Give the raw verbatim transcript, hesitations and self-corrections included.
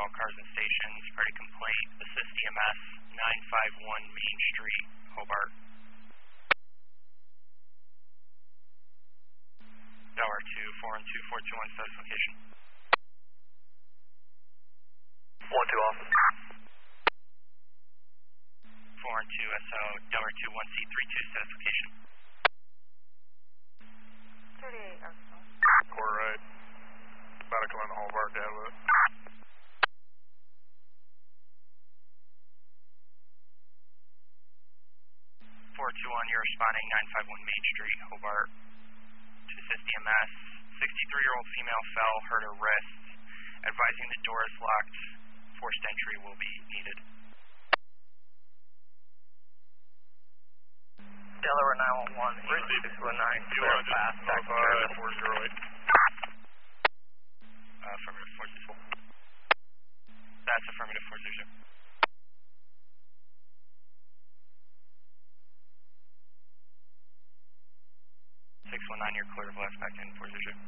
all cars and stations. Ready complaint. Assist E M S nine five one Main Street, Hobart. Delaware two, four one two, four two one, status location. one two off. four one two S O, Delaware two, one C three two, status location. thirty-eight, Arkansas. Quarter right. About to come in the Hobart, Deadwood. four two one, you're responding nine five one Main Street, Hobart. To assist E M S, sixty-three-year-old female fell, hurt her wrist. Advising the door is locked. Forced entry will be needed. Delaware nine one one, six one nine, clear path, back to service. four zero eight. Uh, affirmative, four zero. That's affirmative, four zero. six one nine, you're clear of last back in, four zero.